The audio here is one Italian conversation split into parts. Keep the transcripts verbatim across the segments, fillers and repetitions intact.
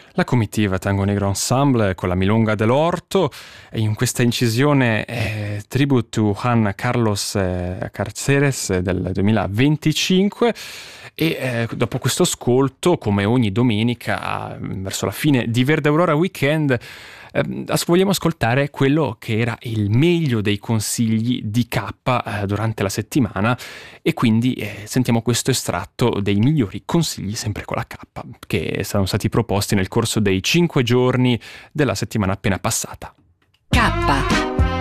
La comitiva Tango Negro Ensemble con la Milonga dell'Orto, e in questa incisione eh, Tribute to Juan Carlos eh, Carceres del duemilaventicinque. E eh, dopo questo ascolto, come ogni domenica verso la fine di Verde Aurora Weekend, eh, vogliamo ascoltare quello che era il meglio dei consigli di K eh, durante la settimana, e quindi eh, sentiamo questo estratto dei migliori consigli, sempre con la K, che sono stati proposti nel corso dei cinque giorni della settimana appena passata. K.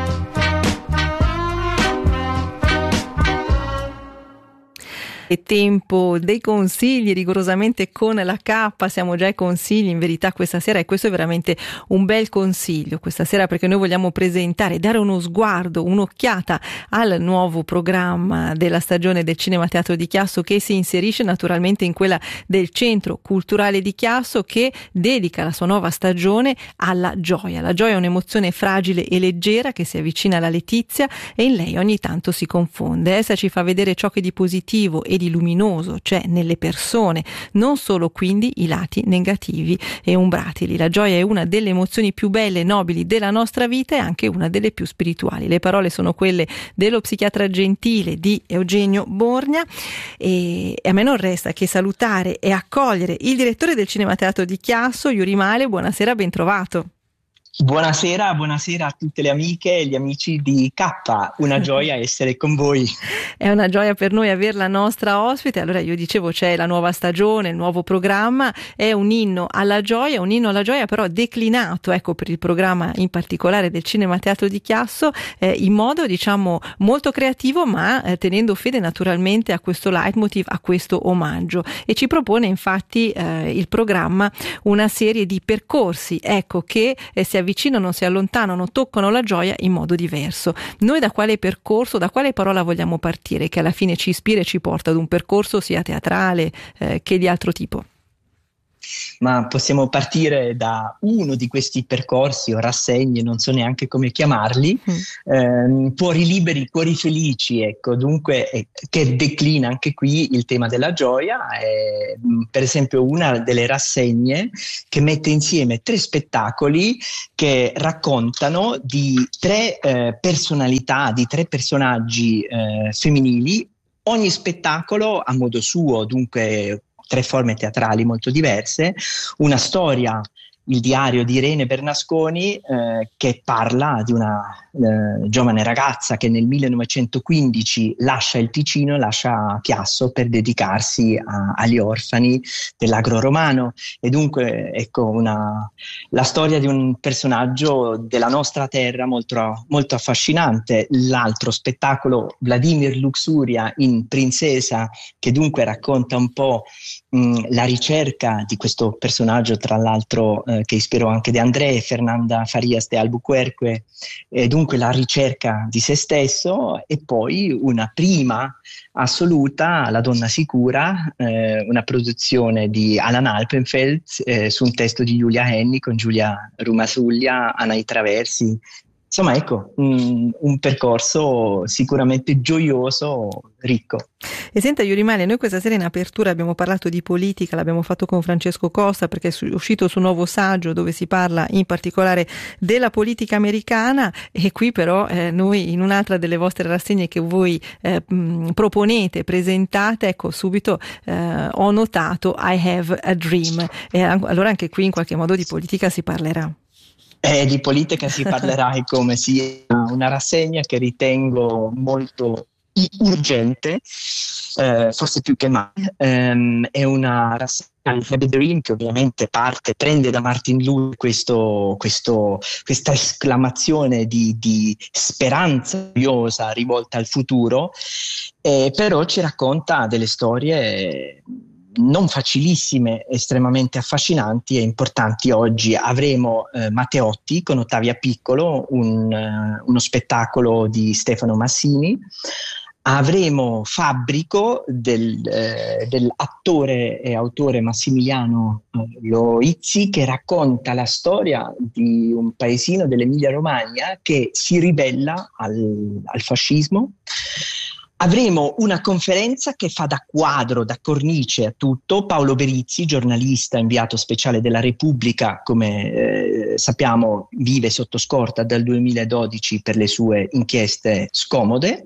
È tempo dei consigli, rigorosamente con la K. Siamo già ai consigli in verità questa sera, e questo è veramente un bel consiglio questa sera, perché noi vogliamo presentare, dare uno sguardo, un'occhiata al nuovo programma della stagione del Cinema Teatro di Chiasso, che si inserisce naturalmente in quella del Centro Culturale di Chiasso, che dedica la sua nuova stagione alla gioia. La gioia è un'emozione fragile e leggera che si avvicina alla letizia, e in lei ogni tanto si confonde. Essa ci fa vedere ciò che di positivo e di luminoso c'è nelle persone, non solo quindi i lati negativi e umbratili. La gioia è una delle emozioni più belle e nobili della nostra vita, e anche una delle più spirituali. Le parole sono quelle dello psichiatra gentile di Eugenio Borgna, e a me non resta che salutare e accogliere il direttore del Cinema Teatro di Chiasso, Yuri Male. Buonasera, ben trovato. Buonasera, buonasera a tutte le amiche e gli amici di K, una gioia essere con voi. È una gioia per noi avere la nostra ospite. Allora, io dicevo, c'è la nuova stagione, il nuovo programma, è un inno alla gioia, un inno alla gioia però declinato, ecco, per il programma in particolare del Cinema Teatro di Chiasso, eh, in modo diciamo molto creativo, ma eh, tenendo fede naturalmente a questo leitmotiv, a questo omaggio, e ci propone infatti eh, il programma una serie di percorsi, ecco, che eh, si avvicinano, si allontanano, toccano la gioia in modo diverso. Noi da quale percorso, da quale parola vogliamo partire, che alla fine ci ispira e ci porta ad un percorso sia teatrale eh, che di altro tipo? Ma possiamo partire da uno di questi percorsi o rassegne, non so neanche come chiamarli, mm. ehm, cuori liberi, cuori felici, ecco, dunque eh, che declina anche qui il tema della gioia. È, per esempio, una delle rassegne che mette insieme tre spettacoli che raccontano di tre eh, personalità, di tre personaggi eh, femminili, ogni spettacolo a modo suo, dunque tre forme teatrali molto diverse, una storia, il diario di Irene Bernasconi, eh, che parla di una eh, giovane ragazza che nel millenovecentoquindici lascia il Ticino e lascia Chiasso per dedicarsi a, agli orfani dell'agro romano, e dunque ecco una, la storia di un personaggio della nostra terra molto, molto affascinante. L'altro spettacolo, Vladimir Luxuria in Princesa, che dunque racconta un po' mh, la ricerca di questo personaggio, tra l'altro eh, che ispirò anche De André e Fernanda Farias de Albuquerque, e dunque la ricerca di se stesso. E poi una prima assoluta, La donna sicura, eh, una produzione di Alan Alpenfeld eh, su un testo di Giulia Henny con Giulia Rumasuglia, Anai Traversi. Insomma, ecco, un, un percorso sicuramente gioioso, ricco. E senta, Yuri Male, noi questa sera in apertura abbiamo parlato di politica, l'abbiamo fatto con Francesco Costa, perché è uscito il suo nuovo saggio dove si parla in particolare della politica americana, e qui però eh, noi in un'altra delle vostre rassegne che voi eh, mh, proponete, presentate, ecco, subito eh, ho notato I have a dream, e allora anche qui in qualche modo di politica si parlerà. Eh, di politica si parlerà, e come sia una rassegna che ritengo molto urgente, eh, forse più che mai. Um, è una rassegna di Have a Dream che ovviamente parte, prende da Martin Luther questo, questo, questa esclamazione di, di speranza curiosa rivolta al futuro, eh, però ci racconta delle storie non facilissime, estremamente affascinanti e importanti. Oggi avremo eh, Matteotti con Ottavia Piccolo, un, uh, uno spettacolo di Stefano Massini. Avremo Fabbrico del, eh, dell'attore e autore Massimiliano eh, Loizzi, che racconta la storia di un paesino dell'Emilia Romagna che si ribella al, al fascismo. Avremo una conferenza che fa da quadro, da cornice a tutto. Paolo Berizzi, giornalista inviato speciale della Repubblica, come eh, sappiamo vive sotto scorta dal duemiladodici per le sue inchieste scomode.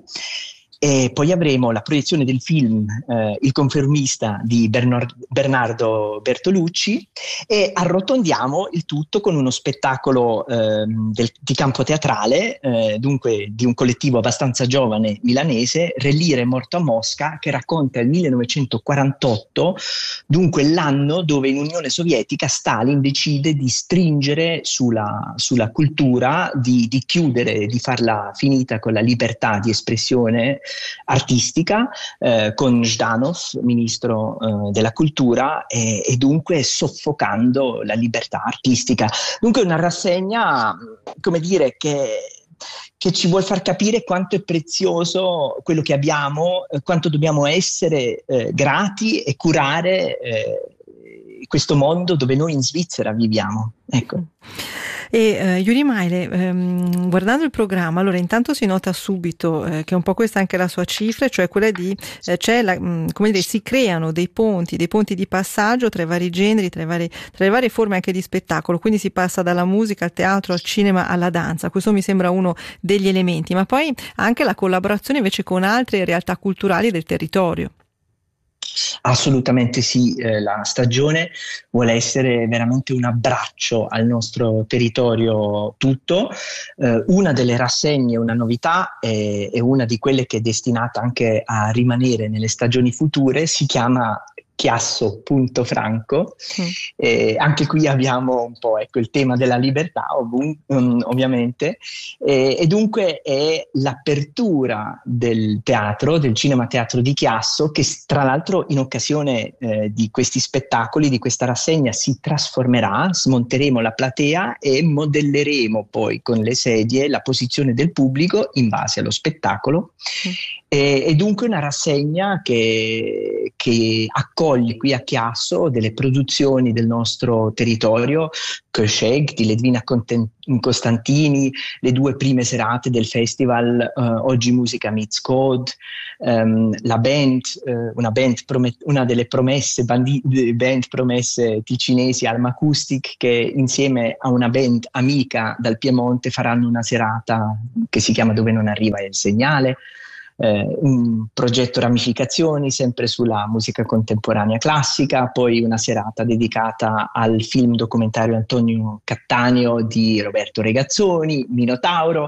E poi avremo la proiezione del film eh, Il confermista di Bernard- Bernardo Bertolucci, e arrotondiamo il tutto con uno spettacolo eh, del, di campo teatrale, eh, dunque di un collettivo abbastanza giovane milanese, Relire morto a Mosca, che racconta il millenovecentoquarantotto, dunque l'anno dove in Unione Sovietica Stalin decide di stringere sulla, sulla cultura, di, di chiudere, di farla finita con la libertà di espressione artistica, eh, con Zhdanov, ministro eh, della cultura, e, e dunque soffocando la libertà artistica. Dunque una rassegna, come dire, che che ci vuol far capire quanto è prezioso quello che abbiamo, eh, quanto dobbiamo essere eh, grati e curare eh, questo mondo dove noi in Svizzera viviamo. Ecco. E uh, Yuri Maile, um, guardando il programma, allora intanto si nota subito eh, che è un po' questa anche la sua cifra, cioè quella di eh, c'è la, mh, come dire, si creano dei ponti, dei ponti di passaggio tra i vari generi, tra, i vari, tra le varie forme anche di spettacolo, quindi si passa dalla musica al teatro, al cinema, alla danza. Questo mi sembra uno degli elementi, ma poi anche la collaborazione invece con altre realtà culturali del territorio. Assolutamente sì, eh, la stagione vuole essere veramente un abbraccio al nostro territorio tutto. Eh, una delle rassegne, una novità, è, è una di quelle che è destinata anche a rimanere nelle stagioni future, si chiama Chiasso Punto Franco. Mm. Eh, anche qui abbiamo un po' ecco, il tema della libertà ovun- um, ovviamente, eh, e dunque è l'apertura del teatro, del cinema teatro di Chiasso, che tra l'altro in occasione eh, di questi spettacoli, di questa rassegna, si trasformerà, smonteremo la platea e modelleremo poi con le sedie la posizione del pubblico in base allo spettacolo. Mm. E, e dunque una rassegna che, che accoglie qui a Chiasso delle produzioni del nostro territorio, Köscheg di Ledvina Costantini, le due prime serate del festival uh, Oggi Musica Meets Code, um, la band, uh, una, band promet- una delle promesse, bandi- band promesse ticinesi, Alma Acoustic, che insieme a una band amica dal Piemonte faranno una serata che si chiama Dove non arriva il segnale. Eh, un progetto Ramificazioni sempre sulla musica contemporanea classica, poi una serata dedicata al film documentario Antonio Cattaneo di Roberto Regazzoni, Minotauro,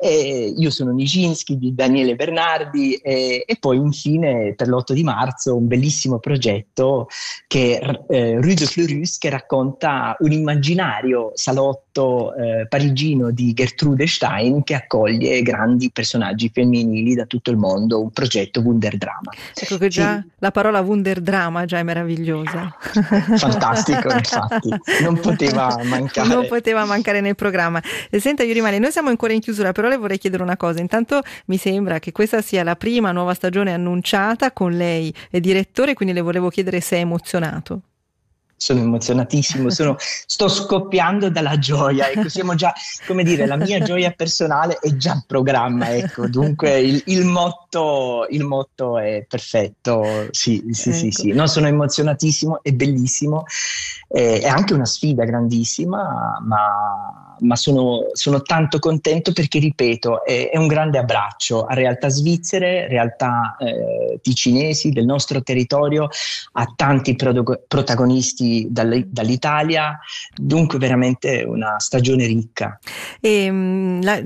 e Io sono Nijinsky di Daniele Bernardi, e, e poi infine per l'otto di marzo un bellissimo progetto che eh, Rue de Fleurus, che racconta un immaginario salotto eh, parigino di Gertrude Stein, che accoglie grandi personaggi femminili da tutto il mondo, un progetto Wunderdrama. Ecco che già sì. La parola Wunderdrama già è meravigliosa. Fantastico, infatti, non poteva mancare. Non poteva mancare nel programma. E senta Yuri Maile, noi siamo ancora in chiusura, però le vorrei chiedere una cosa. Intanto mi sembra che questa sia la prima nuova stagione annunciata con lei è direttore, quindi le volevo chiedere se è emozionato. Sono emozionatissimo, sono, sto scoppiando dalla gioia, ecco, siamo già, come dire, la mia gioia personale è già in programma, ecco, dunque il, il motto il motto è perfetto, sì, sì, ecco. sì, sì, no, sono emozionatissimo, è bellissimo, eh, è anche una sfida grandissima, ma, ma sono, sono tanto contento perché, ripeto, è, è un grande abbraccio a realtà svizzere, realtà eh, ticinesi del nostro territorio, a tanti pro- protagonisti dall'Italia, dunque veramente una stagione ricca. E, la,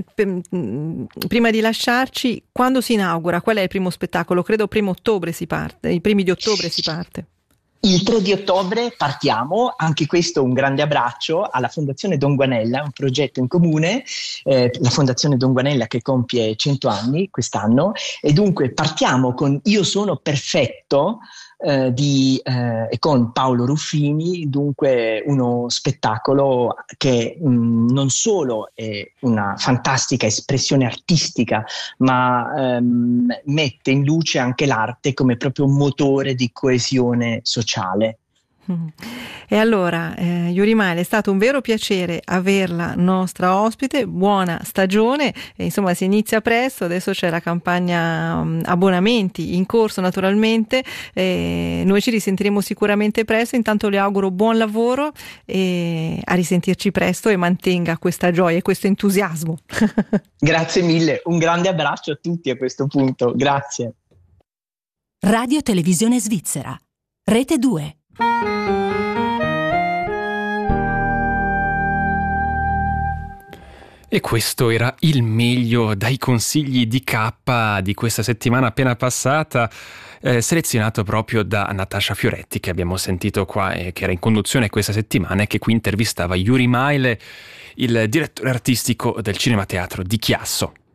prima di lasciarci, quando si inaugura? Qual è il primo spettacolo? Credo primo ottobre si parte, i primi di ottobre si parte. Il tre di ottobre partiamo, anche questo un grande abbraccio alla Fondazione Don Guanella, un progetto in comune, eh, la Fondazione Don Guanella che compie cento anni quest'anno, e dunque partiamo con Io sono perfetto, Eh, di, eh, e con Paolo Ruffini, dunque uno spettacolo che mh, non solo è una fantastica espressione artistica, ma ehm, mette in luce anche l'arte come proprio un motore di coesione sociale. E allora, eh, Yuri Maile, è stato un vero piacere averla nostra ospite, buona stagione, e insomma si inizia presto, adesso c'è la campagna um, abbonamenti in corso naturalmente, eh, noi ci risentiremo sicuramente presto, intanto le auguro buon lavoro e a risentirci presto e mantenga questa gioia e questo entusiasmo. Grazie mille, un grande abbraccio a tutti a questo punto, grazie. Radio Televisione Svizzera, Rete due. E questo era il meglio dai consigli di K di questa settimana appena passata, eh, selezionato proprio da Natascia Fioretti, che abbiamo sentito qua e che era in conduzione questa settimana e che qui intervistava Yuri Maile, il direttore artistico del Cinema Teatro di Chiasso.